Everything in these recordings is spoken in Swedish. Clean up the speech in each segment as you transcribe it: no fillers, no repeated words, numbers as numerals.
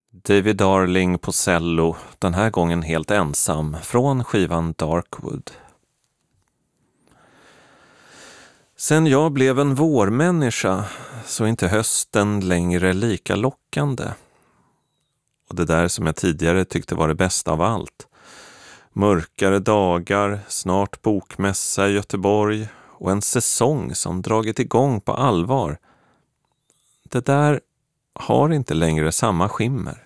David Darling på cello, den här gången helt ensam, från skivan Darkwood. Sen jag blev en vårmänniska så är inte hösten längre lika lockande. Och det där som jag tidigare tyckte var det bästa av allt. Mörkare dagar, snart bokmässa i Göteborg och en säsong som dragit igång på allvar. Det där har inte längre samma skimmer.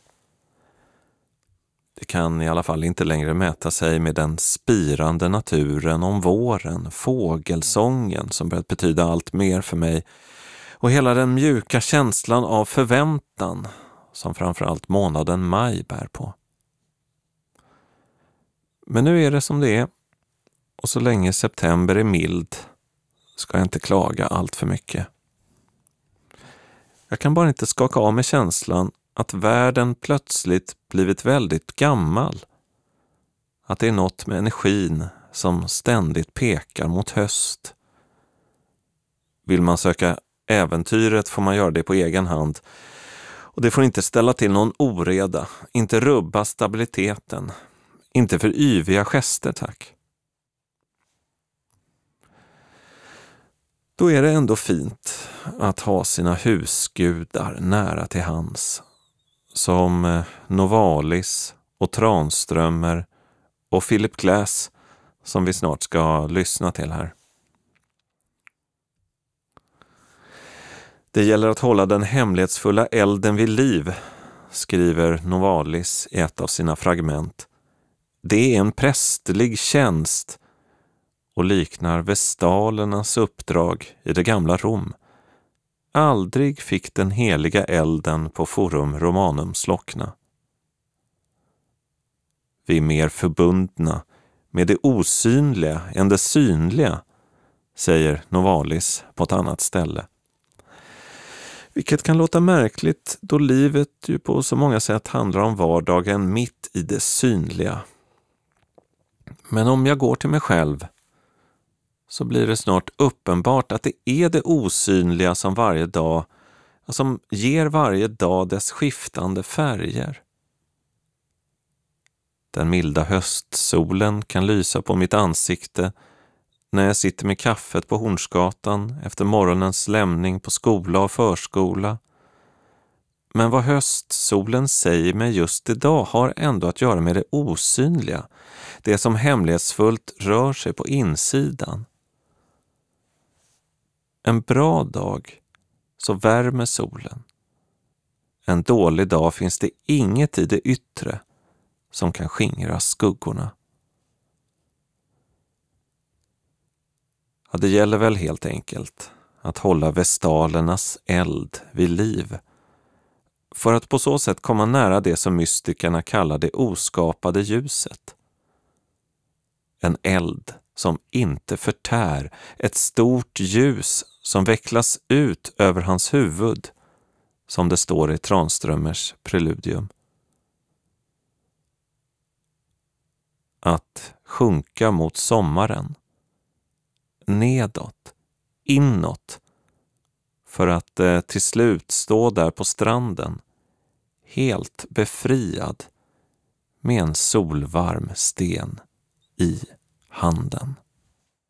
Det kan i alla fall inte längre mäta sig med den spirande naturen om våren, fågelsången som börjat betyda allt mer för mig och hela den mjuka känslan av förväntan som framförallt månaden maj bär på. Men nu är det som det är och så länge september är mild ska jag inte klaga allt för mycket. Jag kan bara inte skaka av med känslan att världen plötsligt blivit väldigt gammal. Att det är något med energin som ständigt pekar mot höst. Vill man söka äventyret får man göra det på egen hand. Och det får inte ställa till någon oreda, inte rubba stabiliteten. Inte för yviga gester, tack. Då är det ändå fint att ha sina husgudar nära till hands. Som Novalis och Tranströmer och Philip Glass som vi snart ska lyssna till här. Det gäller att hålla den hemlighetsfulla elden vid liv, skriver Novalis i ett av sina fragment. Det är en prästerlig tjänst och liknar vestalernas uppdrag i det gamla Rom. Aldrig fick den heliga elden på Forum Romanum slockna. Vi är mer förbundna med det osynliga än det synliga, säger Novalis på ett annat ställe. Vilket kan låta märkligt då livet ju på så många sätt handlar om vardagen mitt i det synliga. Men om jag går till mig själv så blir det snart uppenbart att det är det osynliga som varje dag, som ger varje dag dess skiftande färger. Den milda höstsolen kan lysa på mitt ansikte när jag sitter med kaffet på Hornsgatan efter morgonens lämning på skola och förskola. Men vad höstsolen säger mig just idag har ändå att göra med det osynliga, det som hemlighetsfullt rör sig på insidan. En bra dag så värmer solen. En dålig dag finns det inget i det yttre som kan skingra skuggorna. Ja, det gäller väl helt enkelt att hålla vestalernas eld vid liv för att på så sätt komma nära det som mystikerna kallar det oskapade ljuset. En eld som inte förtär, ett stort ljus som vecklas ut över hans huvud, som det står i Tranströmers preludium. Att sjunka mot sommaren, nedåt, inåt, för att till slut stå där på stranden, helt befriad med en solvarm sten i handen.